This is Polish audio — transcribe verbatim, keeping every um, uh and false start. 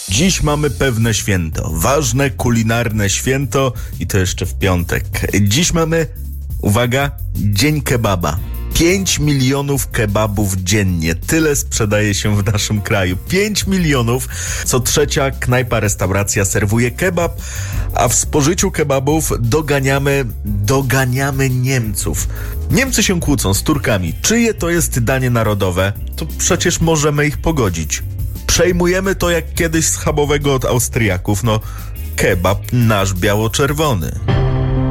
Dziś mamy pewne święto, ważne kulinarne święto i to jeszcze w piątek. Dziś mamy, uwaga, Dzień Kebaba. Pięć milionów kebabów dziennie. Tyle sprzedaje się w naszym kraju. Pięć milionów. Co trzecia knajpa, restauracja serwuje kebab, a w spożyciu kebabów doganiamy, doganiamy Niemców. Niemcy się kłócą z Turkami. Czyje to jest danie narodowe? To przecież możemy ich pogodzić. Przejmujemy to jak kiedyś schabowego od Austriaków. No, kebab nasz biało-czerwony.